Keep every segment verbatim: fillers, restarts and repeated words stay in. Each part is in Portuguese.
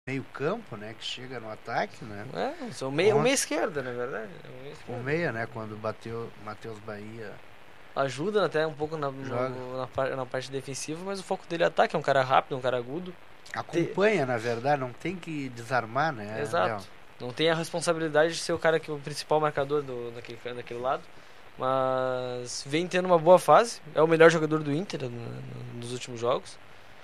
meio campo, né? Que chega no ataque, né? É, são meia, o meia esquerda, na verdade. O meia, o meia, né? Quando bateu Matheus Bahia. Ajuda até um pouco na, no, na, na parte defensiva, mas o foco dele é ataque, é um cara rápido, um cara agudo. Acompanha, Te... na verdade, não tem que desarmar, né? Exato. Léo? Não tem a responsabilidade de ser o cara que é o principal marcador do, daquele, daquele lado. Mas vem tendo uma boa fase. É o melhor jogador do Inter no, no, nos últimos jogos.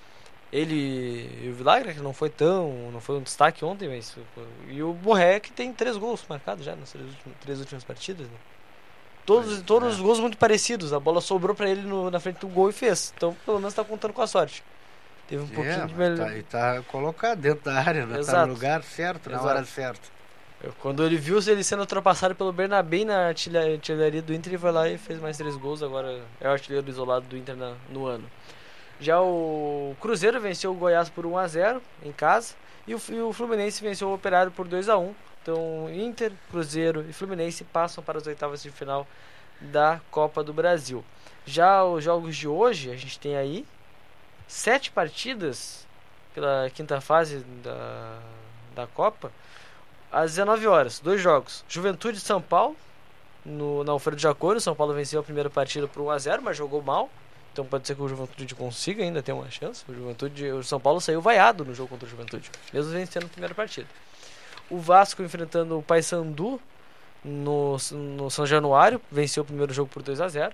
Ele e o Vilagra, que não foi tão. Não foi um destaque ontem, mas. E o Borré, que tem três gols marcados já nas três últimas, três últimas partidas, né? Todos, todos é. os gols muito parecidos. A bola sobrou pra ele no, na frente do gol e fez. Então, pelo menos tá contando com a sorte. Teve um é, pouquinho de melhor. Tá, e tá colocado dentro da área, né? Tá no lugar certo, Exato. na hora certa. Eu, quando ele viu ele sendo ultrapassado pelo Bernabé na artilharia do Inter, ele foi lá e fez mais três gols. Agora é o artilheiro isolado do Inter na, no ano. Já o Cruzeiro venceu o Goiás por um a zero em casa. E o, e o Fluminense venceu o Operário por dois a um. Então, Inter, Cruzeiro e Fluminense passam para as oitavas de final da Copa do Brasil. Já os jogos de hoje, a gente tem aí sete partidas pela quinta fase da, da Copa. Às dezenove horas, dois jogos. Juventude de São Paulo, no, na Alfredo Jaconi. São Paulo venceu a primeira partida por um a zero, mas jogou mal. Então pode ser que o Juventude consiga ainda ter uma chance. O, Juventude, o São Paulo saiu vaiado no jogo contra o Juventude, mesmo vencendo a primeira partida. O Vasco enfrentando o Paysandu no, no São Januário, venceu o primeiro jogo por dois a zero.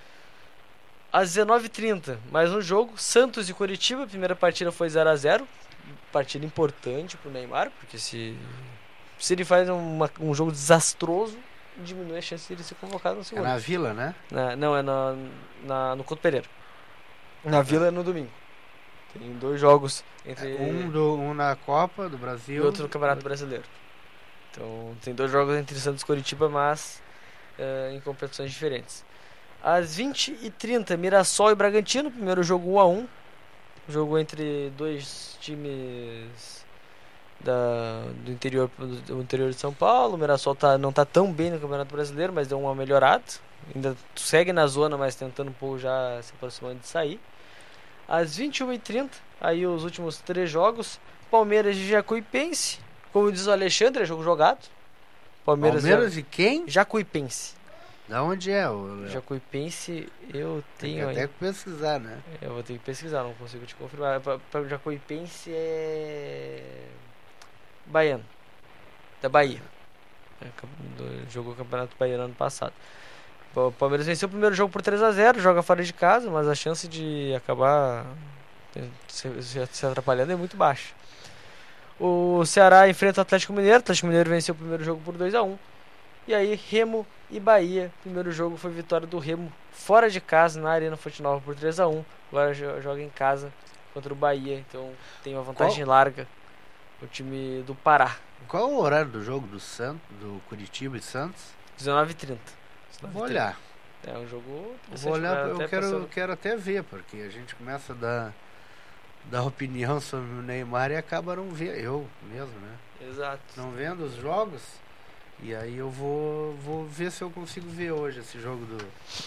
Às dezenove e trinta, mais um jogo, Santos e Curitiba. A primeira partida foi zero a zero. Partida importante pro Neymar, porque se, se ele faz uma, um jogo desastroso, diminui a chance de ele ser convocado no segundo. É na Vila, né? Na, não, é na, na, no Couto Pereira. Na Vila é no domingo. Tem dois jogos entre... Um, do, um na Copa do Brasil e outro no Campeonato Brasileiro. Então tem dois jogos entre Santos e Curitiba, mas uh, em competições diferentes. Às vinte e trinta, Mirassol e Bragantino. Primeiro jogo um a um. Jogo entre dois times da, do, interior, do interior de São Paulo. O Mirassol tá, não está tão bem no Campeonato Brasileiro, mas deu uma melhorada. Ainda segue na zona, mas tentando um pouco já se aproximando de sair. Às vinte e uma e trinta, aí os últimos três jogos. Palmeiras e Jacuipense. Como diz o Alexandre, é jogo jogado. Palmeiras, Palmeiras e quem? Jacuipense. Da onde é o Jacuipense? Eu tenho Tem que até pesquisar, né? Eu vou ter que pesquisar, não consigo te confirmar. Para Jacuipense é baiano, da Bahia. Jogou o Campeonato Baiano ano passado. O Palmeiras venceu o primeiro jogo por três a zero, joga fora de casa, mas a chance de acabar se, se atrapalhando é muito baixa. O Ceará enfrenta o Atlético Mineiro. O Atlético Mineiro venceu o primeiro jogo por dois a um. E aí, Remo e Bahia. O primeiro jogo foi vitória do Remo fora de casa, na Arena Fonte Nova por três a um. Agora joga em casa contra o Bahia. Então tem uma vantagem Qual? larga o time do Pará. Qual o horário do jogo do Santos, do Curitiba e Santos? dezenove e trinta. Vou olhar. É um jogo. Vou olhar, eu quero, passando... quero até ver, porque a gente começa a dar, dar opinião sobre o Neymar e acaba não vendo. Eu mesmo, né? Exato. Não vendo os jogos. E aí eu vou, vou ver se eu consigo ver hoje esse jogo do.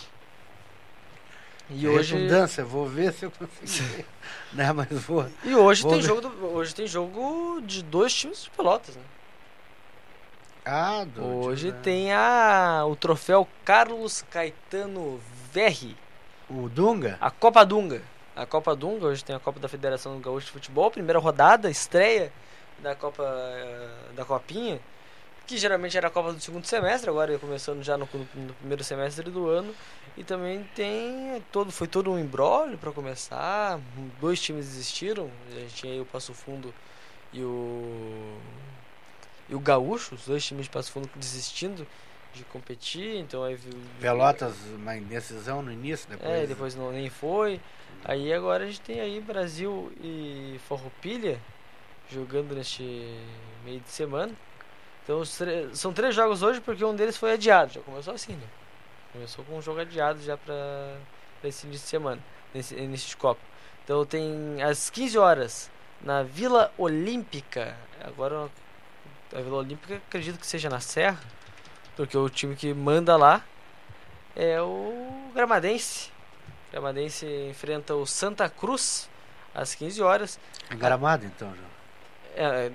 E hoje. Redundância, vou ver se eu consigo ver. Né, mas vou. E hoje vou tem ver. jogo do, hoje tem jogo de dois times de Pelotas, né? Ah, do, Hoje de, tem a, o troféu Carlos Caetano Verri. O Dunga? A Copa Dunga. A Copa Dunga, hoje tem a Copa da Federação Gaúcha de Futebol, primeira rodada, estreia da Copa da Copinha, que geralmente era a Copa do segundo semestre, agora começando já no, no primeiro semestre do ano. E também tem todo, foi todo um imbróglio para começar. Dois times desistiram. A gente tinha aí o Passo Fundo e o e o Gaúcho, os dois times de Passo Fundo desistindo de competir. Então aí Pelotas, uma indecisão no início, depois. É, depois não nem foi. Aí agora a gente tem aí Brasil e Farroupilha jogando neste meio de semana. Então são três jogos hoje porque um deles foi adiado. Já começou assim, né? Começou com um jogo adiado já para esse início de semana, nesse início de Copa. Então tem às quinze horas na Vila Olímpica. Agora a Vila Olímpica acredito que seja na Serra, porque o time que manda lá é o Gramadense. O Gramadense enfrenta o Santa Cruz às quinze horas. Em Gramado então, já. É,